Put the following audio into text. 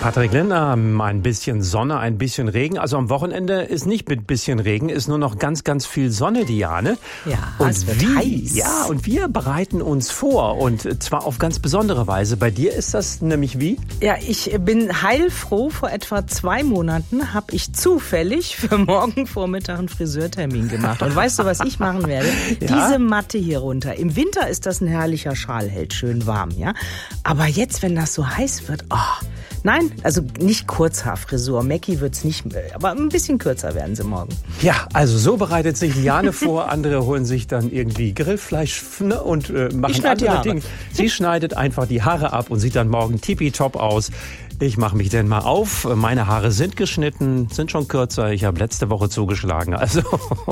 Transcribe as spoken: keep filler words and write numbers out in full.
Patrick Lindner, ein bisschen Sonne, ein bisschen Regen. Also am Wochenende ist nicht mit bisschen Regen, ist nur noch ganz, ganz viel Sonne, Diane. Ja, und es wird wie, heiß. Ja, und wir bereiten uns vor und zwar auf ganz besondere Weise. Bei dir ist das nämlich wie? Ja, ich bin heilfroh. Vor etwa zwei Monaten habe ich zufällig für morgen Vormittag einen Friseurtermin gemacht. Und weißt du, was ich machen werde? Ja? Diese Matte hier runter. Im Winter ist das ein herrlicher Schal, hält schön warm, ja. Aber jetzt, wenn das so heiß wird, oh, nein, also nicht Kurzhaarfrisur. Mackie wird's nicht, aber ein bisschen kürzer werden sie morgen. Ja, also so bereitet sich Liane vor. Andere holen sich dann irgendwie Grillfleisch ne, und äh, machen andere Dinge. Sie schneidet einfach die Haare ab und sieht dann morgen tippitopp aus. Ich mache mich denn mal auf. Meine Haare sind geschnitten, sind schon kürzer. Ich habe letzte Woche zugeschlagen. Also